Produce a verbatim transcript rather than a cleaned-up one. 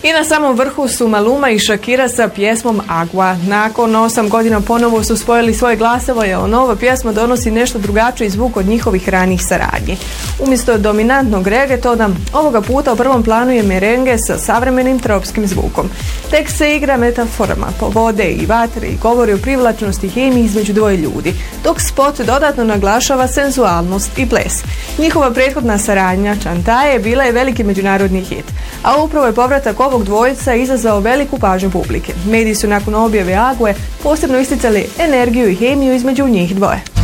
I na samom vrhu su Maluma i Shakira sa pjesmom Agua. Nakon osam godina ponovo su spojili svoje glasove, a nova pjesma donosi nešto drugačiji zvuk od njihovih ranijih saradnji. Umjesto dominantnog regetona, ovoga puta u prvom planu je merengue sa savremenim tropskim zvukom. Tekst se igra metaforama po vode i vatre i govori o privlačnosti i hemiji između dvoje ljudi, dok spot dodatno naglašava senzualnost i ples. Njihova prethodna saradnja Chantaje bila je veliki međunarodni hit, a upravo je povratak ovog dvojica izazvao veliku pažnju publike. Mediji su nakon objave Ague posebno isticali energiju i hemiju između njih dvoje.